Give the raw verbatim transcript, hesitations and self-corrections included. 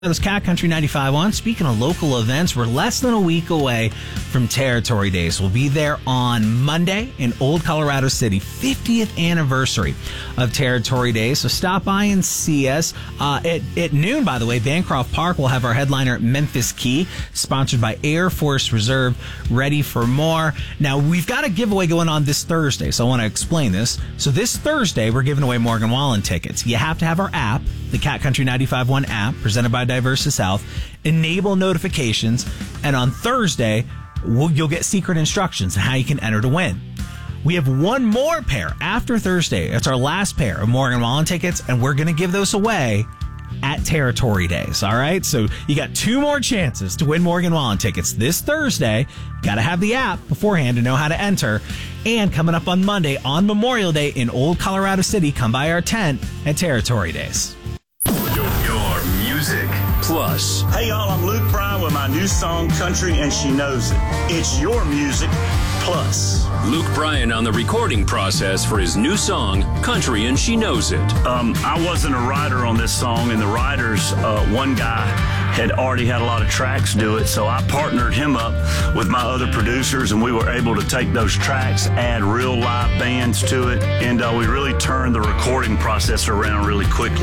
That was Cat Country ninety-five point one. Speaking of local events, we're less than a week away from Territory Days. We'll be there on Monday in Old Colorado City, fiftieth anniversary of Territory Days. So stop by and see us. Uh, at, at noon, by the way, Bancroft Park will have our headliner at Memphis Key, sponsored by Air Force Reserve. Ready for more. Now, we've got a giveaway going on this Thursday, so I want to explain this. So this Thursday, we're giving away Morgan Wallen tickets. You have to have our app, the Cat Country ninety-five point one app, presented by Diversa South, enable notifications, and on Thursday, we'll, you'll get secret instructions on how you can enter to win. We have one more pair after Thursday. It's our last pair of Morgan Wallen tickets, and we're going to give those away at Territory Days, all right? So you got two more chances to win Morgan Wallen tickets this Thursday. Got to have the app beforehand to know how to enter. And coming up on Monday, on Memorial Day in Old Colorado City, come by our tent at Territory Days. Your music plus. Hey y'all, I'm Luke Bryan with my new song, Country and She Knows It. It's your music plus. Luke Bryan on the recording process for his new song, Country and She Knows It. Um, I wasn't a writer on this song, and the writers, uh, one guy had already had a lot of tracks do it, so I partnered him up with my other producers, and we were able to take those tracks, add real live bands to it, and uh, we really turned the recording process around really quickly.